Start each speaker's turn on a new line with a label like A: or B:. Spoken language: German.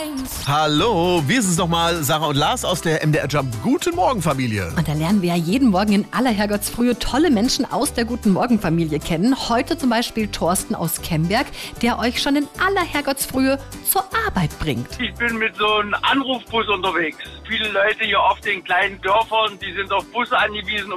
A: Hallo, wir sind es nochmal, Sarah und Lars aus der MDR Jump Guten Morgen Familie.
B: Und da lernen wir ja jeden Morgen in aller Herrgottsfrühe tolle Menschen aus der Guten Morgen Familie kennen. Heute zum Beispiel Thorsten aus Kemberg, der euch schon in aller Herrgottsfrühe zur Arbeit bringt.
C: Ich bin mit so einem Anrufbus unterwegs. Viele Leute hier auf den kleinen Dörfern, die sind auf Busse angewiesen.